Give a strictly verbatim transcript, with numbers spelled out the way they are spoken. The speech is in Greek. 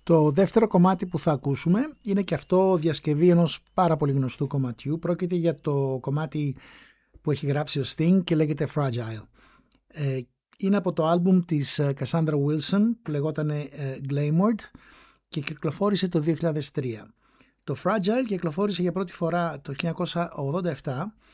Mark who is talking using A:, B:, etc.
A: Το δεύτερο κομμάτι που θα ακούσουμε είναι και αυτό διασκευή ενός πάρα πολύ γνωστού κομματιού. Πρόκειται για το κομμάτι που έχει γράψει ο Sting και λέγεται Fragile. Ε, είναι από το άλμπουμ της Cassandra Wilson που λεγόταν ε, Glamoured και κυκλοφόρησε το δύο χιλιάδες τρία. Το Fragile κυκλοφόρησε για πρώτη φορά το χίλια εννιακόσια ογδόντα επτά